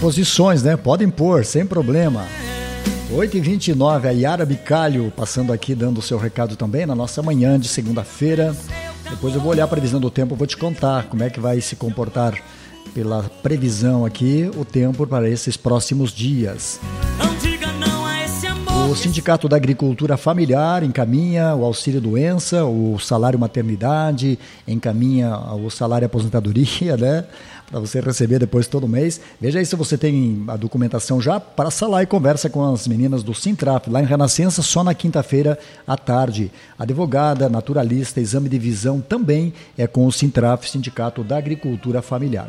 posições, né? Podem pôr, sem problema. 8h29, a Yara Bicalho passando aqui, dando o seu recado também na nossa manhã de segunda-feira. Depois eu vou olhar a previsão do tempo, vou te contar como é que vai se comportar pela previsão aqui, o tempo para esses próximos dias. O Sindicato da Agricultura Familiar encaminha o auxílio-doença, o salário maternidade, encaminha o salário aposentadoria, né? Para você receber depois todo mês. Veja aí se você tem a documentação já, passa lá e conversa com as meninas do Sintraf, lá em Renascença, só na quinta-feira à tarde. Advogada, naturalista, exame de visão também é com o Sintraf, Sindicato da Agricultura Familiar.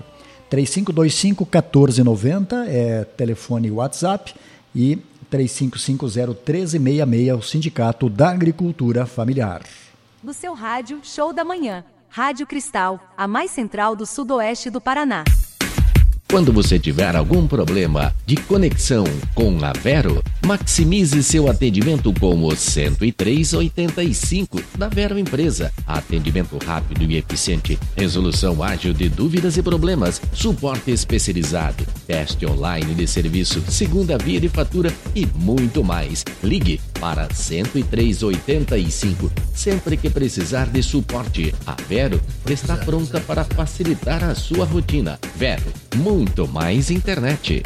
3525-1490 é telefone WhatsApp e 3550-1366, o Sindicato da Agricultura Familiar. Do seu rádio, Show da Manhã. Rádio Cristal, a mais central do sudoeste do Paraná. Quando você tiver algum problema de conexão com a Vero, maximize seu atendimento com o 10385 da Vero Empresa. Atendimento rápido e eficiente, resolução ágil de dúvidas e problemas, suporte especializado, teste online de serviço, segunda via de fatura e muito mais. Ligue para 10385 sempre que precisar de suporte. A Vero está pronta para facilitar a sua rotina. Vero, muito mais internet.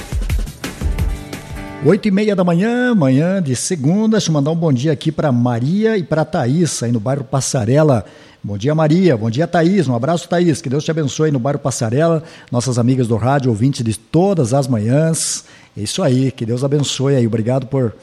8h30 da manhã, manhã de segunda. Deixa eu mandar um bom dia aqui para Maria e para Thaís, aí no bairro Passarela. Bom dia, Maria. Bom dia, Thaís. Um abraço, Thaís. Que Deus te abençoe no bairro Passarela. Nossas amigas do rádio, ouvintes de todas as manhãs. É isso aí. Que Deus abençoe aí. Obrigado por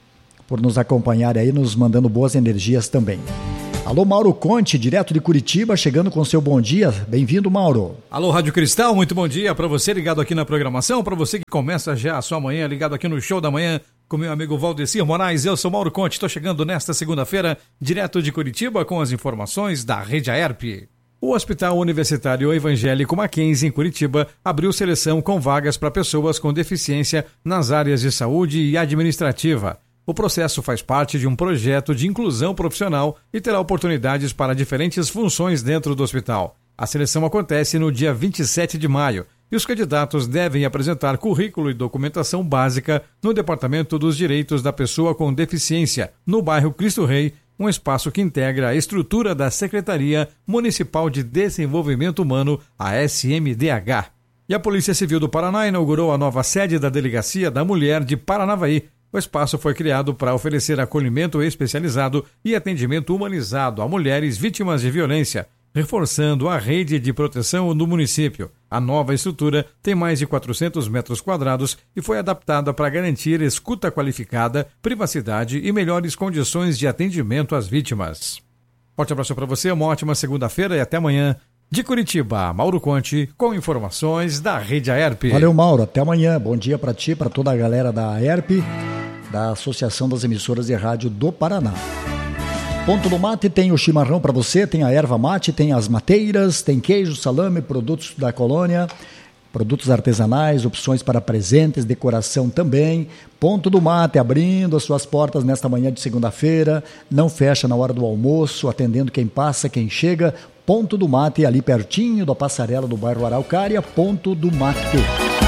nos acompanhar aí, nos mandando boas energias também. Alô, Mauro Conte, direto de Curitiba, chegando com seu bom dia. Bem-vindo, Mauro. Alô, Rádio Cristal, muito bom dia para você ligado aqui na programação, para você que começa já a sua manhã ligado aqui no Show da Manhã com meu amigo Valdecir Moraes. Eu sou Mauro Conte, estou chegando nesta segunda-feira, direto de Curitiba, com as informações da Rede AERP. O Hospital Universitário Evangélico Mackenzie, em Curitiba, abriu seleção com vagas para pessoas com deficiência nas áreas de saúde e administrativa. O processo faz parte de um projeto de inclusão profissional e terá oportunidades para diferentes funções dentro do hospital. A seleção acontece no dia 27 de maio e os candidatos devem apresentar currículo e documentação básica no Departamento dos Direitos da Pessoa com Deficiência, no bairro Cristo Rei, um espaço que integra a estrutura da Secretaria Municipal de Desenvolvimento Humano, a SMDH. E a Polícia Civil do Paraná inaugurou a nova sede da Delegacia da Mulher de Paranavaí. O espaço foi criado para oferecer acolhimento especializado e atendimento humanizado a mulheres vítimas de violência, reforçando a rede de proteção no município. A nova estrutura tem mais de 400 metros quadrados e foi adaptada para garantir escuta qualificada, privacidade e melhores condições de atendimento às vítimas. Forte abraço para você, uma ótima segunda-feira e até amanhã. De Curitiba, Mauro Conte, com informações da Rede AERP. Valeu, Mauro. Até amanhã. Bom dia para ti, para toda a galera da AERP, da Associação das Emissoras de Rádio do Paraná. Ponto do Mate tem o chimarrão para você, tem a erva mate, tem as mateiras, tem queijo, salame, produtos da colônia, produtos artesanais, opções para presentes, decoração também. Ponto do Mate abrindo as suas portas nesta manhã de segunda-feira, não fecha na hora do almoço, atendendo quem passa, quem chega. Ponto do Mate ali pertinho da passarela do bairro Araucária, Ponto do Mate.